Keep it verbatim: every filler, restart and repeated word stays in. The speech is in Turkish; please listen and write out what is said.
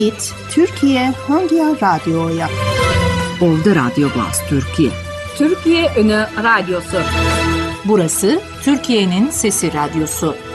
It Türkiye Hangi Radyo'ya? Ordu Radyo Glas Türkiye. Türkiye Ünü Radyosu. Burası Türkiye'nin Sesi Radyosu.